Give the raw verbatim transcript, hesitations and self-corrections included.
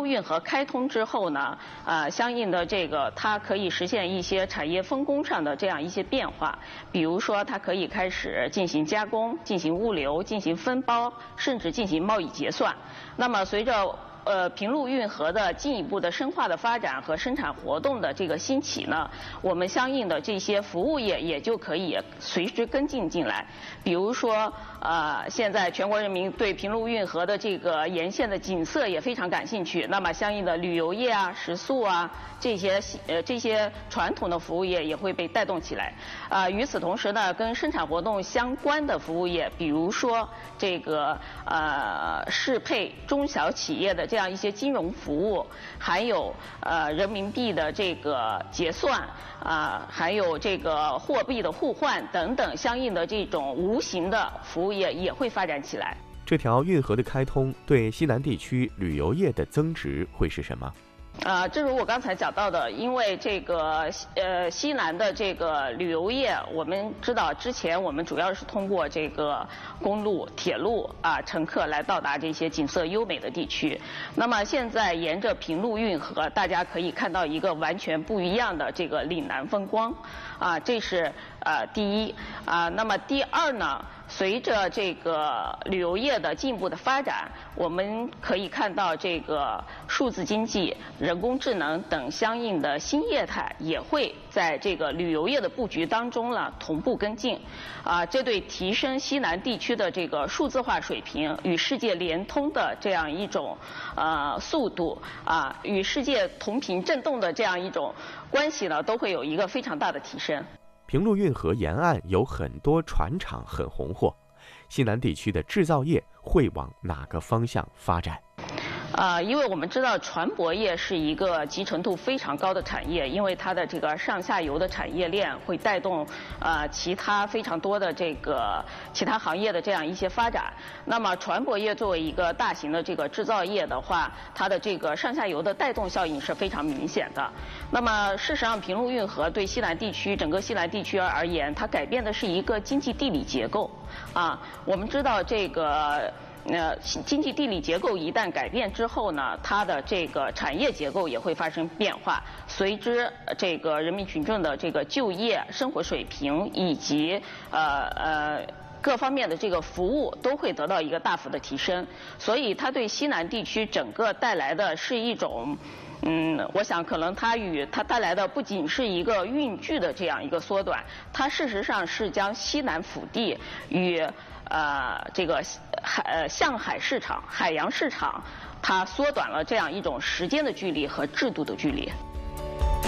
运河开通之后呢，呃，相应的这个它可以实现一些产业分工上的这样一些变化，比如说它可以开始进行加工、进行物流、进行分包，甚至进行贸易结算。那么随着呃，平陆运河的进一步的深化的发展和生产活动的这个兴起呢，我们相应的这些服务业也就可以随之跟进进来。比如说，呃，现在全国人民对平陆运河的这个沿线的景色也非常感兴趣，那么相应的旅游业啊、食宿啊这些呃这些传统的服务业也会被带动起来。啊、呃，与此同时呢，跟生产活动相关的服务业，比如说这个呃适配中小企业的这样一些金融服务，还有呃人民币的这个结算啊、呃，还有这个货币的互换等等相应的这种无形的服务业也会发展起来。 这条运河的开通对西南地区旅游业的增值会是什么？ 啊、呃，正如我刚才讲到的，因为这个呃西南的这个旅游业，我们知道之前我们主要是通过这个公路、铁路啊乘客来到达这些景色优美的地区。那么现在沿着平陆运河，大家可以看到一个完全不一样的这个岭南风光，啊，这是呃第一啊。那么第二呢？随着这个旅游业的进一步的发展，我们可以看到这个数字经济、人工智能等相应的新业态也会在这个旅游业的布局当中呢同步跟进。啊，这对提升西南地区的这个数字化水平与世界联通的这样一种呃速度啊，与世界同频振动的这样一种关系呢，都会有一个非常大的提升。 平陆运河沿岸有很多船厂很红火，西南地区的制造业会往哪个方向发展？ 呃，因为我们知道船舶业是一个集成度非常高的产业，因为它的这个上下游的产业链会带动呃其他非常多的这个其他行业的这样一些发展。那么船舶业作为一个大型的这个制造业的话，它的这个上下游的带动效应是非常明显的。那么事实上，平陆运河对西南地区整个西南地区而言，它改变的是一个经济地理结构啊。我们知道这个。呃，经济地理结构一旦改变之后呢，它的这个产业结构也会发生变化，随之这个人民群众的这个就业、生活水平以及呃呃各方面的这个服务都会得到一个大幅的提升，所以它对西南地区整个带来的是一种。嗯，我想可能它与它带来的不仅是一个运距的这样一个缩短，它事实上是将西南腹地与呃这个海呃向海市场、海洋市场，它缩短了这样一种时间的距离和制度的距离。